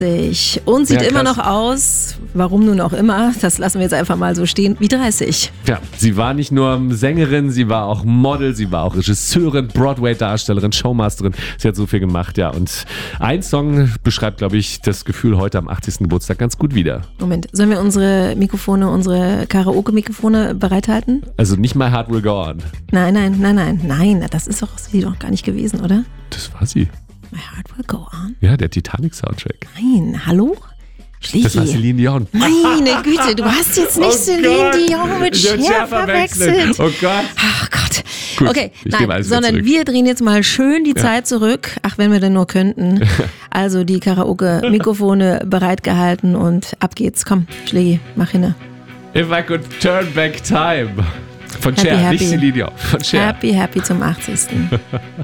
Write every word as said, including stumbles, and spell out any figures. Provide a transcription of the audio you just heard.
Und sieht Ja, immer krass. noch aus, warum nun auch immer, das lassen wir jetzt einfach mal so stehen, wie dreißig. Ja, sie war nicht nur Sängerin, sie war auch Model, sie war auch Regisseurin, Broadway-Darstellerin, Showmasterin. Sie hat so viel gemacht, ja. Und ein Song beschreibt, glaube ich, das Gefühl heute am achtzigsten Geburtstag ganz gut wieder. Moment, sollen wir unsere Mikrofone, unsere Karaoke-Mikrofone bereithalten? Also nicht My Heart Will Go On. Nein, nein, nein, nein, nein, das ist doch sie doch gar nicht gewesen, oder? Das war sie. My Heart Will Go On? Ja, der Titanic-Soundtrack. Nein, hallo? Schlägi. Das war Celine Dion. Meine Güte, du hast jetzt nicht Oh Celine Gott. Dion mit Ich hab Cher Cher verwechselt. verwechselt. Oh Gott. Ach Gott. Gut, okay, ich nehme nein, alles wieder sondern zurück. wir drehen jetzt mal schön die Zeit zurück. Ach, wenn wir denn nur könnten. Also die Karaoke-Mikrofone bereitgehalten und ab geht's. Komm, Schlägi, mach hin. If I could turn back time. Von Happy, Cher, happy. nicht Celine Dion. Von Cher. Happy, happy zum achtzigsten